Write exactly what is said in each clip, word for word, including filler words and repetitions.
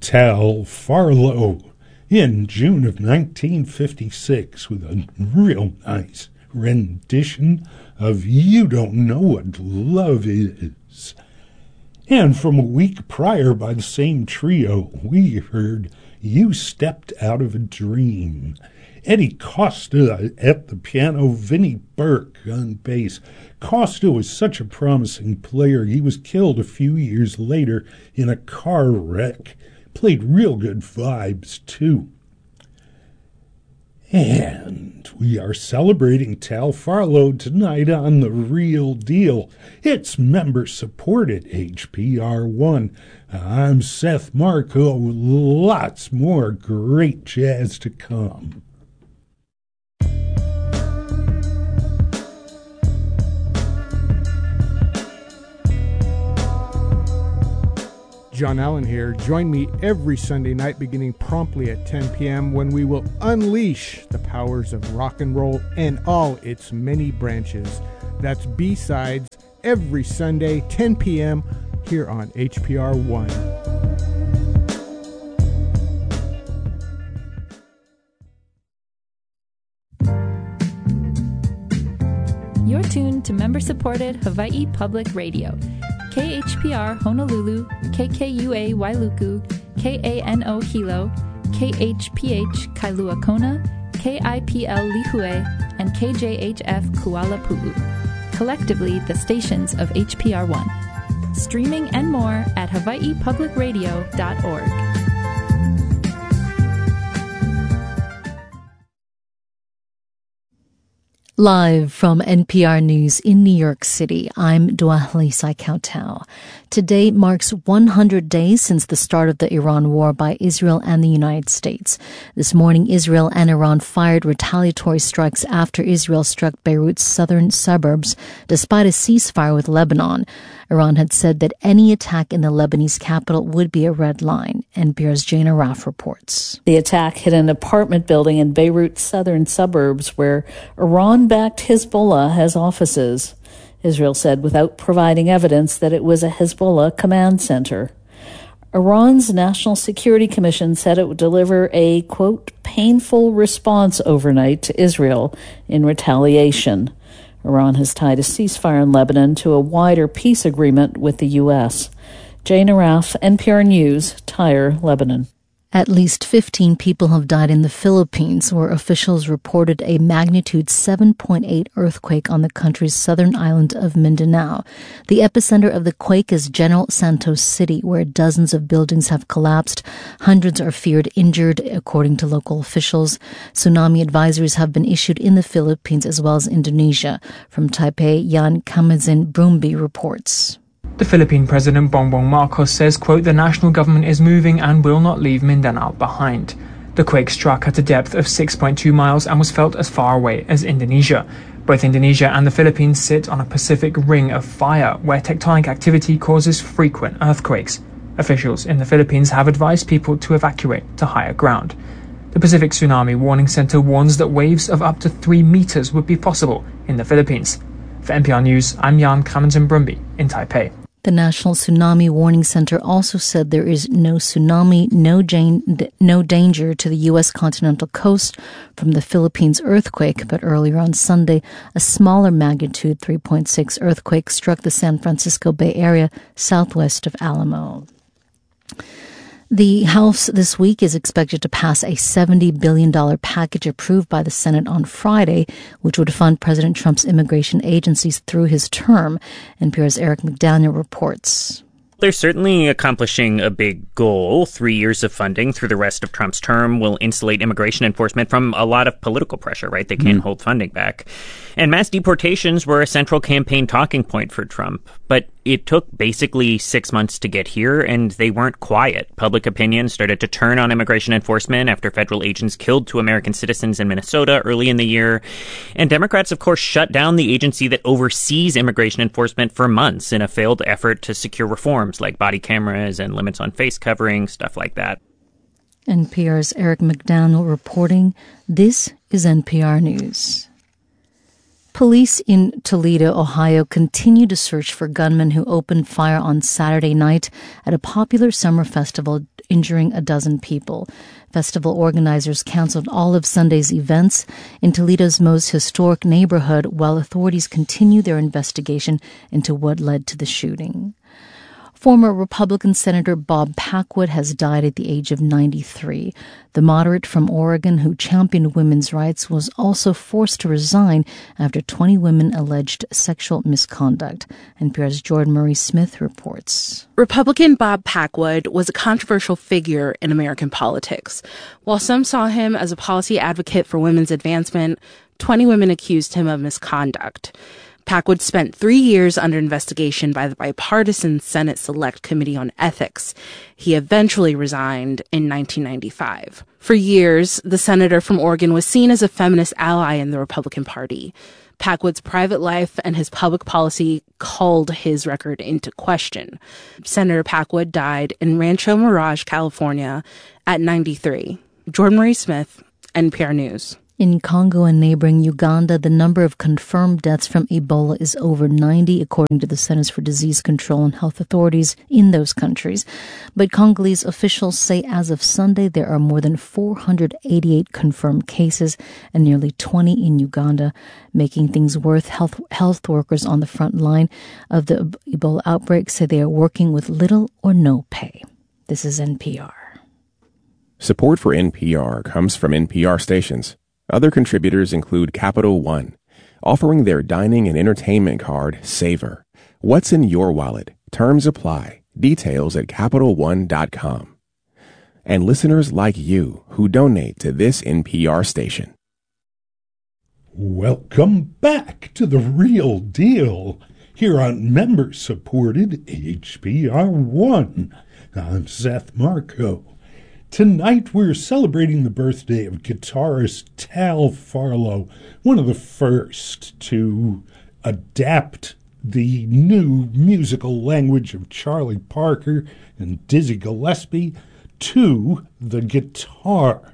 Tal Farlow in June of nineteen fifty-six with a real nice rendition of You Don't Know What Love Is. And from a week prior by the same trio, we heard You Stepped Out of a Dream. Eddie Costa at the piano, Vinnie Burke on bass. Costa was such a promising player, he was killed a few years later in a car wreck. Played real good vibes, too. And we are celebrating Tal Farlow tonight on The Real Deal. It's member-supported H P R one. I'm Seth Marco. Lots more great jazz to come. John Allen here. Join me every Sunday night beginning promptly at ten p.m. when we will unleash the powers of rock and roll and all its many branches. That's B-Sides every Sunday, ten p.m. here on H P R one. You're tuned to member-supported Hawaii Public Radio. K H P R Honolulu, K K U A Wailuku, K A N O Hilo, K H P H Kailua Kona, K I P L Lihue, and K J H F Kuala Pu'u. Collectively, the stations of H P R one. Streaming and more at hawaii public radio dot org. Live from N P R News in New York City, I'm Dwalisa Kautal. Today marks one hundred days since the start of the Iran war by Israel and the United States. This morning, Israel and Iran fired retaliatory strikes after Israel struck Beirut's southern suburbs, despite a ceasefire with Lebanon. Iran had said that any attack in the Lebanese capital would be a red line. N P R's Jane Araf reports. The attack hit an apartment building in Beirut's southern suburbs where Iran-backed Hezbollah has offices. Israel said without providing evidence that it was a Hezbollah command center. Iran's National Security Commission said it would deliver a, quote, painful response overnight to Israel in retaliation. Iran has tied a ceasefire in Lebanon to a wider peace agreement with the U S. Jane Araf, N P R News, Tyre, Lebanon. At least fifteen people have died in the Philippines, where officials reported a magnitude seven point eight earthquake on the country's southern island of Mindanao. The epicenter of the quake is General Santos City, where dozens of buildings have collapsed. Hundreds are feared injured, according to local officials. Tsunami advisories have been issued in the Philippines as well as Indonesia. From Taipei, Yan Kamazin Brumbi reports. The Philippine President Bongbong Marcos says, quote, the national government is moving and will not leave Mindanao behind. The quake struck at a depth of six point two miles and was felt as far away as Indonesia. Both Indonesia and the Philippines sit on a Pacific ring of fire where tectonic activity causes frequent earthquakes. Officials in the Philippines have advised people to evacuate to higher ground. The Pacific Tsunami Warning Center warns that waves of up to three meters would be possible in the Philippines. For N P R News, I'm Jan Kamenzin Brumbi in Taipei. The National Tsunami Warning Center also said there is no tsunami, no, jan- no danger to the U S continental coast from the Philippines earthquake, but earlier on Sunday, a smaller magnitude three point six earthquake struck the San Francisco Bay Area southwest of Alamo. The House this week is expected to pass a seventy billion dollars package approved by the Senate on Friday, which would fund President Trump's immigration agencies through his term. N P R's Eric McDaniel reports. They're certainly accomplishing a big goal. Three years of funding through the rest of Trump's term will insulate immigration enforcement from a lot of political pressure, right? They can't mm. hold funding back. And mass deportations were a central campaign talking point for Trump. But it took basically six months to get here, and they weren't quiet. Public opinion started to turn on immigration enforcement after federal agents killed two American citizens in Minnesota early in the year. And Democrats, of course, shut down the agency that oversees immigration enforcement for months in a failed effort to secure reforms like body cameras and limits on face covering, stuff like that. N P R's Eric McDaniel reporting. This is N P R News. Police in Toledo, Ohio, continue to search for gunmen who opened fire on Saturday night at a popular summer festival injuring a dozen people. Festival organizers canceled all of Sunday's events in Toledo's most historic neighborhood while authorities continue their investigation into what led to the shooting. Former Republican Senator Bob Packwood has died at the age of ninety-three. The moderate from Oregon who championed women's rights was also forced to resign after twenty women alleged sexual misconduct. N P R's Jordan Murray Smith reports. Republican Bob Packwood was a controversial figure in American politics. While some saw him as a policy advocate for women's advancement, twenty women accused him of misconduct. Packwood spent three years under investigation by the bipartisan Senate Select Committee on Ethics. He eventually resigned in nineteen ninety-five. For years, the senator from Oregon was seen as a feminist ally in the Republican Party. Packwood's private life and his public policy called his record into question. Senator Packwood died in Rancho Mirage, California, at ninety-three. Jordan Marie Smith, N P R News. In Congo and neighboring Uganda, the number of confirmed deaths from Ebola is over ninety, according to the Centers for Disease Control and Health authorities in those countries. But Congolese officials say as of Sunday, there are more than four hundred eighty-eight confirmed cases and nearly twenty in Uganda, making things worse. Health, health workers on the front line of the Ebola outbreak say they are working with little or no pay. This is N P R. Support for N P R comes from N P R stations. Other contributors include Capital One, offering their dining and entertainment card, Savor. What's in your wallet? Terms apply. Details at Capital One dot com. And listeners like you who donate to this N P R station. Welcome back to The Real Deal here on member-supported H P R one. I'm Seth Marco. Tonight we're celebrating the birthday of guitarist Tal Farlow, one of the first to adapt the new musical language of Charlie Parker and Dizzy Gillespie to the guitar.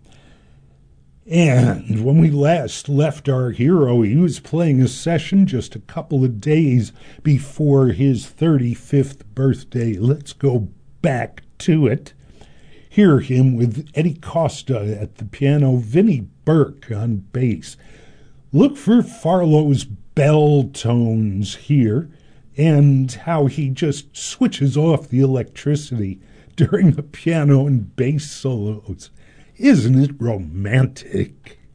And when we last left our hero, he was playing a session just a couple of days before his thirty-fifth birthday. Let's go back to it. Hear him with Eddie Costa at the piano, Vinnie Burke on bass. Look for Farlow's bell tones here and how he just switches off the electricity during the piano and bass solos. Isn't it romantic?